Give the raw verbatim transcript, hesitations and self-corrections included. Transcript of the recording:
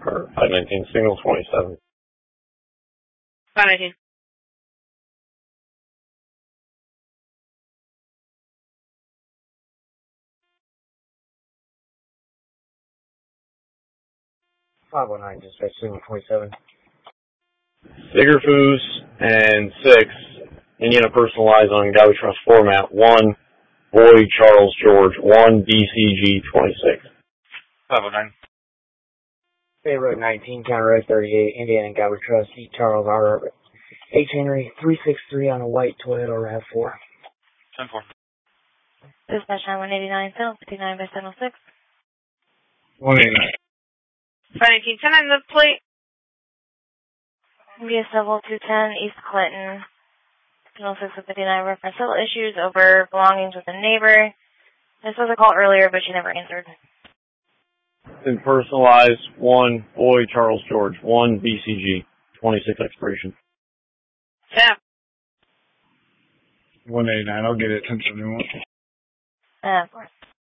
Or five nineteen, signal twenty-seven. five nineteen. five oh nine, dispatch, signal twenty-seven. Sigerfoos and six, Indiana personalized on Galway Trust format, one, Boy Charles George, one, B C G twenty-six. five oh nine. Bay Road nineteen, County Road thirty-eight, Indiana Galway Trust, E. Charles R. H. Henry, three six three on a white Toyota RAV four. ten four. Dispatch nine one eighty-nine, Phil, fifty-nine by seven oh six. one eighty-nine. five nineteen, ten on the plate. B S level two ten, East Clinton. Signal six fifty-nine, reference civil issues over belongings with a neighbor. This was a call earlier, but she never answered. And personalized, one, Boy Charles George, one, B C G twenty-six expiration. Yeah. one eighty-nine, I'll get it, ten seventy-one. Uh, of course.